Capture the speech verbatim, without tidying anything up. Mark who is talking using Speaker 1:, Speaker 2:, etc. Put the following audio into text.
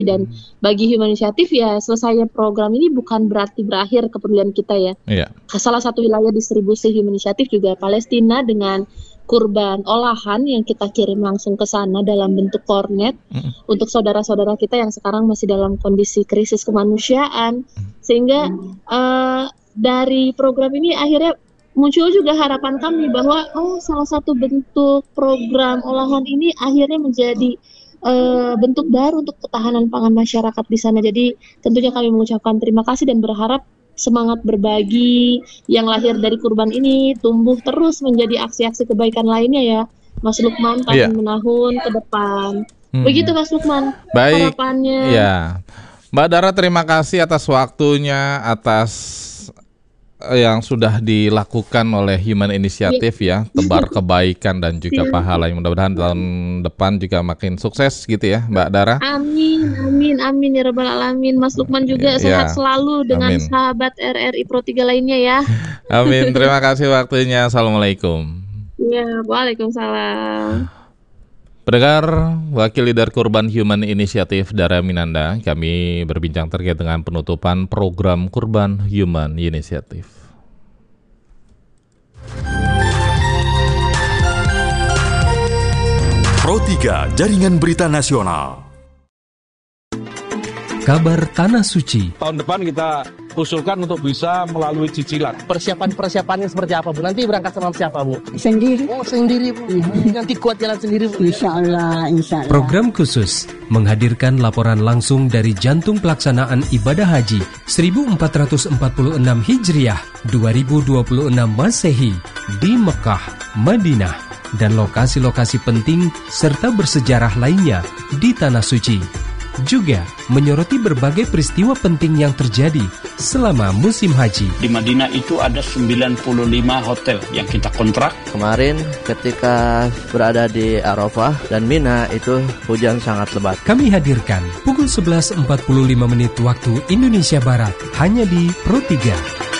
Speaker 1: Dan bagi Human Initiative ya selesainya program ini bukan berarti berakhir kepedulian kita ya.
Speaker 2: Iya.
Speaker 1: Salah satu wilayah distribusi Human Initiative juga Palestina dengan kurban olahan yang kita kirim langsung ke sana dalam bentuk kornet mm. untuk saudara-saudara kita yang sekarang masih dalam kondisi krisis kemanusiaan. Sehingga uh, dari program ini akhirnya muncul juga harapan kami bahwa oh salah satu bentuk program olahan ini akhirnya menjadi Uh, bentuk baru untuk ketahanan pangan masyarakat di sana. Jadi tentunya kami mengucapkan terima kasih dan berharap semangat berbagi yang lahir dari kurban ini tumbuh terus menjadi aksi-aksi kebaikan lainnya ya, Mas Lukman, tahun yeah. menahun ke depan. Hmm. Begitu Mas Lukman.
Speaker 2: Baik.
Speaker 1: Harapannya.
Speaker 2: Ya, Mbak Dara terima kasih atas waktunya, atas yang sudah dilakukan oleh Human Initiative ya, tebar kebaikan dan juga pahala. Yang mudah-mudahan tahun depan juga makin sukses gitu ya, Mbak Dara.
Speaker 1: Amin, amin, amin ya Rabbal Alamin. Mas Lukman juga ya, sehat selalu dengan amin. Sahabat R R I Pro tiga lainnya ya.
Speaker 2: Amin, terima kasih waktunya. Assalamualaikum.
Speaker 1: Ya, waalaikumsalam.
Speaker 2: Pendengar, Wakil Leader Kurban Human Initiative Dara Minanda, kami berbincang terkait dengan penutupan program Kurban Human Initiative.
Speaker 3: Pro tiga, Jaringan Berita Nasional.
Speaker 4: Kabar Tanah Suci.
Speaker 5: Tahun depan kita usulkan untuk bisa melalui cicilan.
Speaker 6: Persiapan-persiapannya seperti apa, Bu? Nanti berangkat sama siapa, Bu?
Speaker 7: Sendiri.
Speaker 6: Oh, sendiri, Bu. Nanti kuat jalan sendiri, Bu.
Speaker 7: Insya Allah, insya Allah.
Speaker 4: Program khusus menghadirkan laporan langsung dari jantung pelaksanaan ibadah haji seribu empat ratus empat puluh enam Hijriah dua ribu dua puluh enam Masehi di Mekah, Madinah, dan lokasi-lokasi penting serta bersejarah lainnya di Tanah Suci. Juga menyoroti berbagai peristiwa penting yang terjadi selama musim haji.
Speaker 8: Di Madinah itu ada sembilan puluh lima hotel yang kita kontrak.
Speaker 9: Kemarin ketika berada di Arafah dan Mina itu hujan sangat lebat.
Speaker 4: Kami hadirkan pukul sebelas empat puluh lima menit waktu Indonesia Barat hanya di Pro tiga.